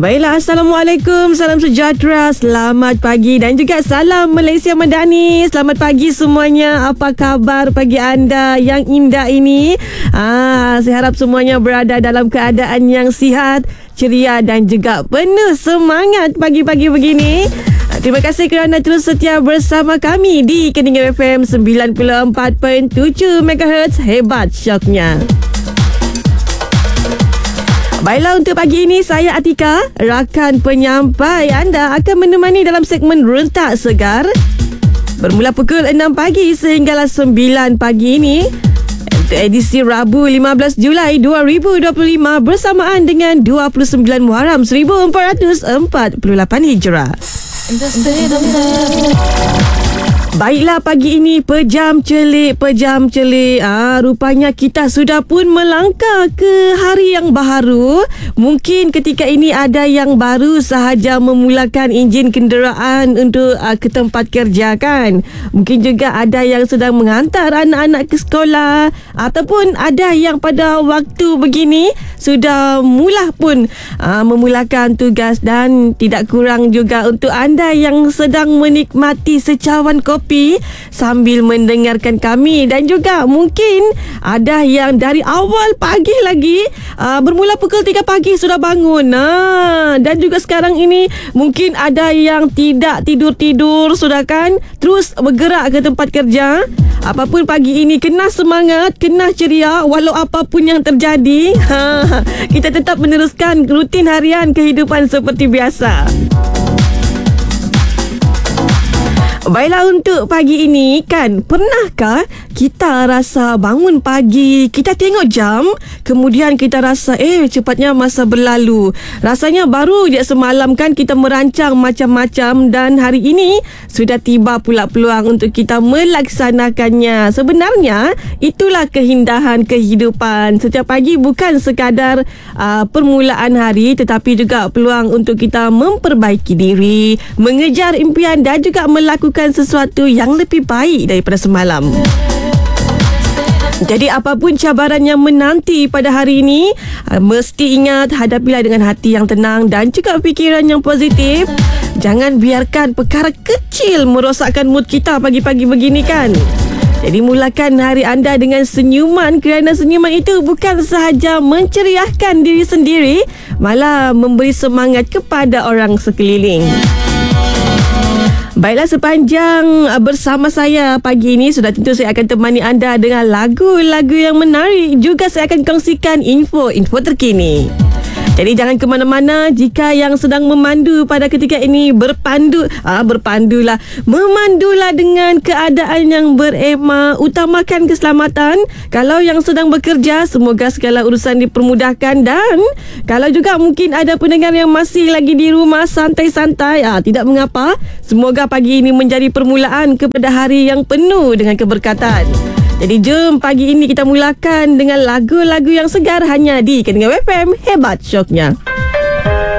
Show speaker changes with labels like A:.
A: Baiklah, Assalamualaikum, salam sejahtera, selamat pagi dan juga salam Malaysia Madani. Selamat pagi semuanya. Apa khabar pagi anda yang indah ini? Saya harap semuanya berada dalam keadaan yang sihat, ceria dan juga penuh semangat pagi-pagi begini. Terima kasih kerana terus setia bersama kami di Keningau FM 94.7 MHz. Hebat syoknya. Baiklah, untuk pagi ini saya Atika, rakan penyampai anda, akan menemani dalam segmen Rentak Segar bermula pukul 6 pagi sehinggalah 9 pagi ini untuk edisi Rabu 15 Julai 2025 bersamaan dengan 29 Muharram 1448 Hijrah. Baiklah, pagi ini pejam celik. Rupanya kita sudah pun melangkah ke hari yang baru. Mungkin ketika ini ada yang baru sahaja memulakan enjin kenderaan untuk ke tempat kerja kan. Mungkin juga ada yang sedang menghantar anak-anak ke sekolah, ataupun ada yang pada waktu begini sudah mula pun memulakan tugas. Dan tidak kurang juga untuk anda yang sedang menikmati secawan kopi sambil mendengarkan kami, dan juga mungkin ada yang dari awal pagi lagi bermula pukul 3 pagi sudah bangun, dan juga sekarang ini mungkin ada yang tidak tidur-tidur sudah kan, terus bergerak ke tempat kerja. Apapun pagi ini, kena semangat, kena ceria walau apapun yang terjadi. Kita tetap meneruskan rutin harian kehidupan seperti biasa. Baiklah, untuk pagi ini kan, pernahkah kita rasa bangun pagi, kita tengok jam, kemudian kita rasa cepatnya masa berlalu. Rasanya baru je semalam kan kita merancang macam-macam, dan hari ini sudah tiba pula peluang untuk kita melaksanakannya. Sebenarnya itulah keindahan kehidupan. Setiap pagi bukan sekadar permulaan hari, tetapi juga peluang untuk kita memperbaiki diri, mengejar impian dan juga melakukan sesuatu yang lebih baik daripada semalam. Jadi apapun cabaran yang menanti pada hari ini, mesti ingat, hadapilah dengan hati yang tenang dan juga fikiran yang positif. Jangan biarkan perkara kecil merosakkan mood kita pagi-pagi begini kan. Jadi mulakan hari anda dengan senyuman, kerana senyuman itu bukan sahaja menceriahkan diri sendiri, malah memberi semangat kepada orang sekeliling. Baiklah, sepanjang bersama saya pagi ini, sudah tentu saya akan temani anda dengan lagu-lagu yang menarik. Juga saya akan kongsikan info-info terkini. Jadi jangan ke mana-mana. Jika yang sedang memandu pada ketika ini, memandulah dengan keadaan yang beremak, utamakan keselamatan. Kalau yang sedang bekerja, semoga segala urusan dipermudahkan. Dan kalau juga mungkin ada pendengar yang masih lagi di rumah santai-santai, tidak mengapa. Semoga pagi ini menjadi permulaan kepada hari yang penuh dengan keberkatan. Jadi jom pagi ini kita mulakan dengan lagu-lagu yang segar hanya di Keningau FM. Hebat syoknya.